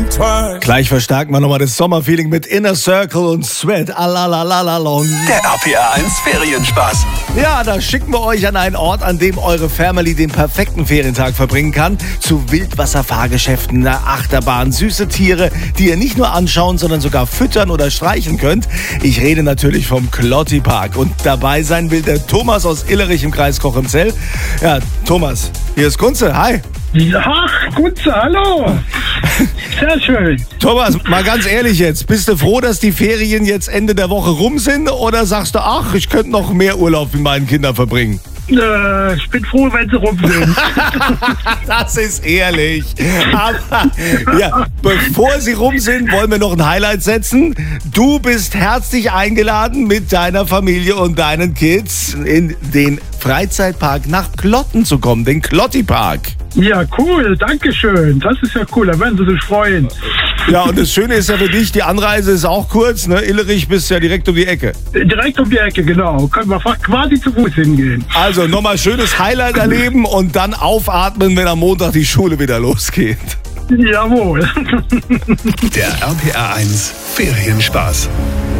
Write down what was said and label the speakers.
Speaker 1: Gleich verstärken wir nochmal das Sommerfeeling mit Inner Circle und Sweat. Alalalalong.
Speaker 2: Der RPR 1 Ferienspaß.
Speaker 1: Ja, da schicken wir euch an einen Ort, an dem eure Family den perfekten Ferientag verbringen kann. Zu Wildwasserfahrgeschäften, einer Achterbahn, süße Tiere, die ihr nicht nur anschauen, sondern sogar füttern oder streichen könnt. Ich rede natürlich vom Klotti Park. Und dabei sein will der Thomas aus Illerich im Kreis Cochem-Zell. Ja, Thomas, hier ist Kunze. Hi.
Speaker 3: Ach, Kunze, hallo. Sehr schön.
Speaker 1: Thomas, mal ganz ehrlich jetzt, bist du froh, dass die Ferien jetzt Ende der Woche rum sind oder sagst du, ach, ich könnte noch mehr Urlaub mit meinen Kindern verbringen?
Speaker 3: Ich bin froh, wenn sie rum sind.
Speaker 1: Das ist ehrlich. Aber ja, bevor sie rum sind, wollen wir noch ein Highlight setzen. Du bist herzlich eingeladen, mit deiner Familie und deinen Kids in den Freizeitpark nach Klotten zu kommen, den Klotti Park.
Speaker 3: Ja, cool, danke schön. Das ist ja cool, da werden sie sich freuen.
Speaker 1: Ja, und das Schöne ist ja für dich, die Anreise ist auch kurz, ne? Illerich bist ja direkt um die Ecke.
Speaker 3: Direkt um die Ecke, genau. Können wir quasi zu Fuß hingehen.
Speaker 1: Also nochmal schönes Highlight erleben und dann aufatmen, wenn am Montag die Schule wieder losgeht.
Speaker 3: Jawohl.
Speaker 2: Der RPR 1 Ferienspaß.